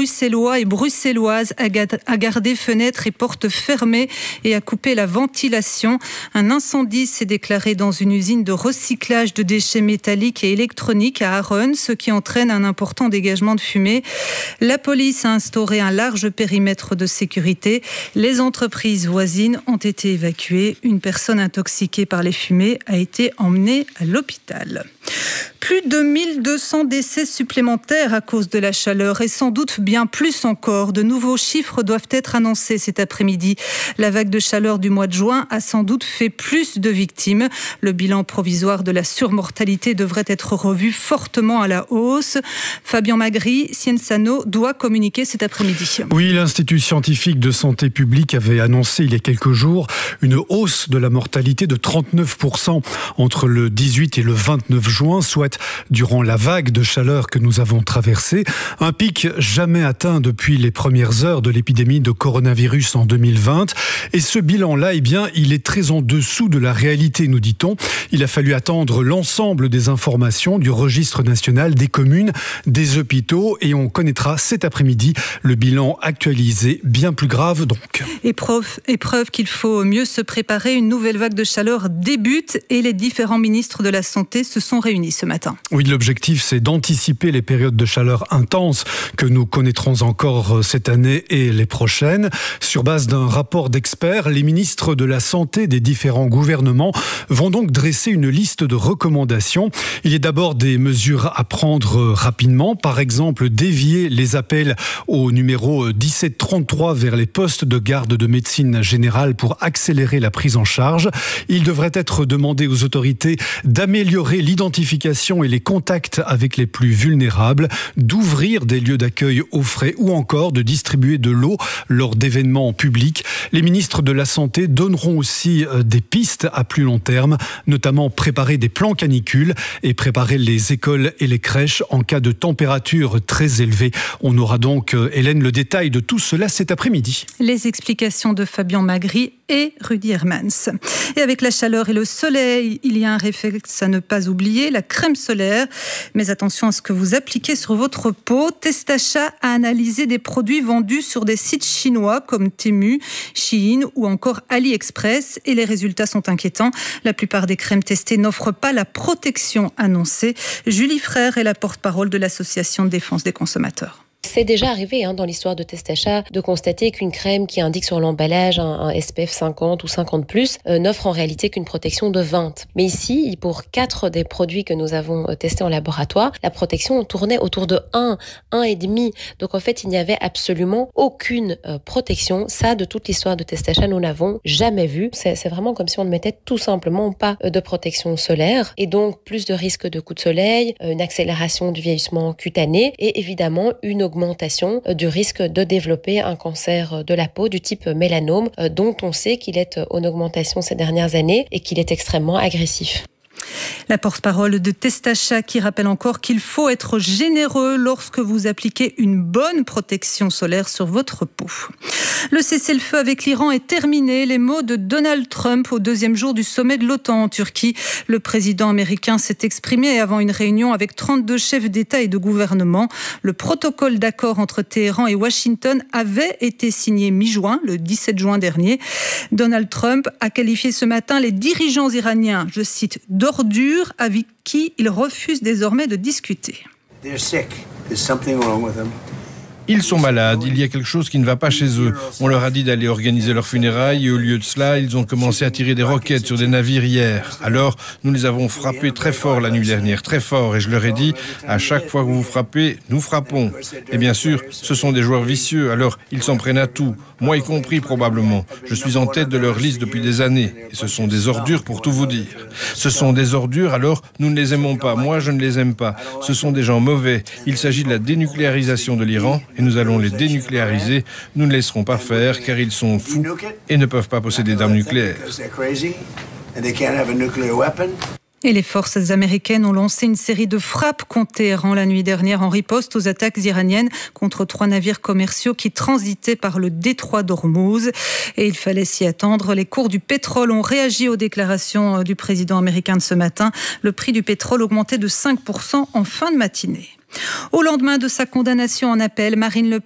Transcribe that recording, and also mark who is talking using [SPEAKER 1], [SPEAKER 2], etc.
[SPEAKER 1] Bruxellois et Bruxelloises à garder fenêtres et portes fermées et à couper la ventilation. Un incendie s'est déclaré dans une usine de recyclage de déchets métalliques et électroniques à Aron, ce qui entraîne un important dégagement de fumée. La police a instauré un large périmètre de sécurité. Les entreprises voisines ont été évacuées. Une personne intoxiquée par les fumées a été emmenée à l'hôpital. Plus de 1200 décès supplémentaires à cause de la chaleur et sans doute bien plus encore. De nouveaux chiffres doivent être annoncés cet après-midi. La vague de chaleur du mois de juin a sans doute fait plus de victimes. Le bilan provisoire de la surmortalité devrait être revu fortement à la hausse. Fabien Magri, Sciensano doit communiquer cet après-midi.
[SPEAKER 2] Oui, l'Institut scientifique de santé publique avait annoncé il y a quelques jours une hausse de la mortalité de 39% entre le 18 et le 29 juin, soit durant la vague de chaleur que nous avons traversée. Un pic jamais atteint depuis les premières heures de l'épidémie de coronavirus en 2020. Et ce bilan-là, il est très en dessous de la réalité, nous dit-on. Il a fallu attendre l'ensemble des informations du registre national des communes, des hôpitaux, et on connaîtra cet après-midi le bilan actualisé, bien plus grave donc.
[SPEAKER 1] Épreuve qu'il faut mieux se préparer. Une nouvelle vague de chaleur débute et les différents ministres de la Santé se sont réunis ce matin.
[SPEAKER 2] Oui, l'objectif, c'est d'anticiper les périodes de chaleur intenses que nous connaîtrons encore cette année et les prochaines. Sur base d'un rapport d'experts, les ministres de la Santé des différents gouvernements vont donc dresser une liste de recommandations. Il y a d'abord des mesures à prendre rapidement. Par exemple, dévier les appels au numéro 1733 vers les postes de garde de médecine générale pour accélérer la prise en charge. Il devrait être demandé aux autorités d'améliorer l'identification et les contacts avec les plus vulnérables, d'ouvrir des lieux d'accueil aux frais ou encore de distribuer de l'eau lors d'événements publics. Les ministres de la Santé donneront aussi des pistes à plus long terme, notamment préparer des plans canicules et préparer les écoles et les crèches en cas de température très élevée. On aura donc, Hélène, le détail de tout cela cet après-midi.
[SPEAKER 1] Les explications de Fabien Magri et Rudy Hermans. Et avec la chaleur et le soleil, il y a un réflexe à ne pas oublier, la crème solaire. Mais attention à ce que vous appliquez sur votre peau. Testachat a analysé des produits vendus sur des sites chinois comme Temu, Shein ou encore AliExpress et les résultats sont inquiétants. La plupart des crèmes testées n'offrent pas la protection annoncée. Julie Frère est la porte-parole de l'Association de défense des consommateurs.
[SPEAKER 3] C'est déjà arrivé dans l'histoire de Testachat de constater qu'une crème qui indique sur l'emballage un SPF 50 ou 50+, n'offre en réalité qu'une protection de 20. Mais ici, pour 4 des produits que nous avons testés en laboratoire, la protection tournait autour de 1,5. Donc en fait, il n'y avait absolument aucune protection. Ça, de toute l'histoire de Testachat, nous n'avons jamais vu. C'est vraiment comme si on ne mettait tout simplement pas de protection solaire. Et donc, plus de risques de coups de soleil, une accélération du vieillissement cutané et évidemment une augmentation du risque de développer un cancer de la peau du type mélanome, dont on sait qu'il est en augmentation ces dernières années et qu'il est extrêmement agressif.
[SPEAKER 1] La porte-parole de Testachat qui rappelle encore qu'il faut être généreux lorsque vous appliquez une bonne protection solaire sur votre peau. Le cessez-le-feu avec l'Iran est terminé. Les mots de Donald Trump au deuxième jour du sommet de l'OTAN en Turquie. Le président américain s'est exprimé avant une réunion avec 32 chefs d'État et de gouvernement. Le protocole d'accord entre Téhéran et Washington avait été signé mi-juin, le 17 juin dernier. Donald Trump a qualifié ce matin les dirigeants iraniens, je cite, d'ordures avec qui il refuse désormais de discuter.
[SPEAKER 4] Ils sont malades, il y a quelque chose qui ne va pas chez eux. On leur a dit d'aller organiser leurs funérailles et au lieu de cela, ils ont commencé à tirer des roquettes sur des navires hier. Alors, nous les avons frappés très fort la nuit dernière, très fort. Et je leur ai dit, à chaque fois que vous frappez, nous frappons. Et bien sûr, ce sont des joueurs vicieux, alors ils s'en prennent à tout. Moi y compris probablement. Je suis en tête de leur liste depuis des années. Et ce sont des ordures pour tout vous dire. Ce sont des ordures, alors nous ne les aimons pas. Moi, je ne les aime pas. Ce sont des gens mauvais. Il s'agit de la dénucléarisation de l'Iran. Et nous allons les dénucléariser. Nous ne laisserons pas faire car ils sont fous et ne peuvent pas posséder d'armes nucléaires.
[SPEAKER 1] Et les forces américaines ont lancé une série de frappes contre Téhéran la nuit dernière en riposte aux attaques iraniennes contre 3 navires commerciaux qui transitaient par le détroit d'Ormuz. Et il fallait s'y attendre. Les cours du pétrole ont réagi aux déclarations du président américain de ce matin. Le prix du pétrole augmentait de 5% en fin de matinée. Au lendemain de sa condamnation en appel, Marine Le